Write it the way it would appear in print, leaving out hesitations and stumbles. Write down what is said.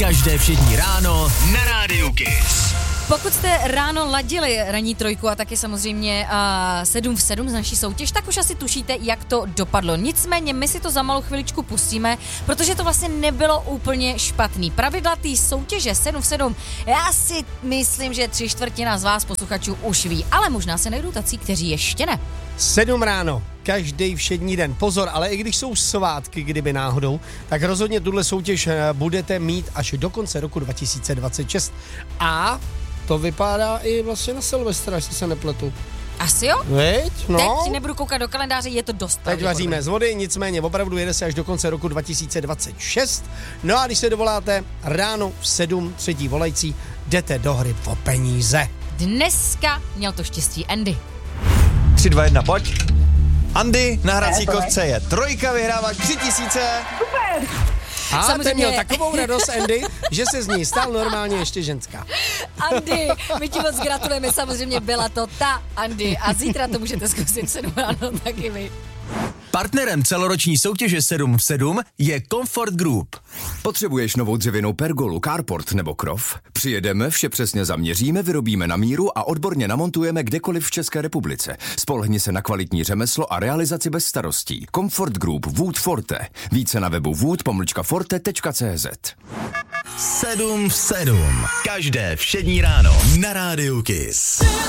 Každé všední ráno na Rádiu Kiss. Pokud jste ráno ladili ranní trojku a taky samozřejmě 7 v 7 z naší soutěž, tak už asi tušíte, jak to dopadlo. Nicméně my si to za malou chviličku pustíme, protože to vlastně nebylo úplně špatný. Pravidla té soutěže 7 v 7, já si myslím, že 3/4 z vás posluchačů už ví, ale možná se najdou tací, kteří ještě ne. 7 ráno, každý všední den. Pozor, ale i když jsou svátky, kdyby náhodou, tak rozhodně tuhle soutěž budete mít až do konce roku 2026. A to vypadá i vlastně na Silvestra, jestli se nepletu. Asi jo? Veď? No. Teď nebudu koukat do kalendáře, je to dost. Teď vaříme z vody, nicméně opravdu jede se až do konce roku 2026. No a když se dovoláte ráno v 7 třetí volající, jdete do hry o peníze. Dneska měl to štěstí Andy. 3, 2, 1, pojď. Andy na hrací kostce je trojka, vyhrává 3000. A Samozřejmě. ten měl takovou radost, Andy, že se z ní stal normálně ještě ženská. Andy, my ti moc gratulujeme, samozřejmě byla to ta Andy a zítra to můžete zkusit 7 ráno taky vy. Partnerem celoroční soutěže 7 v 7 je Comfort Group. Potřebuješ novou dřevěnou pergolu, carport nebo krov? Přijedeme, vše přesně zaměříme, vyrobíme na míru a odborně namontujeme kdekoliv v České republice. Spolehni se na kvalitní řemeslo a realizaci bez starostí. Comfort Group Wood Forte. Více na webu wood-forte.cz. 7 v 7. Každé všední ráno na Rádiu Kiss.